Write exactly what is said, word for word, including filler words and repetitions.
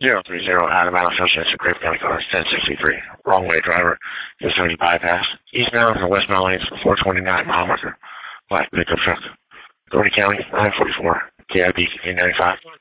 zero three zero out of bounds, Associates of Grape County cars, ten sixty-three. Wrong way driver. Is seventy bypass. Eastbound from westbound lanes, four twenty-nine mile marker. Black pickup truck. Doherty County, nine forty-four. K I B, eight ninety-five.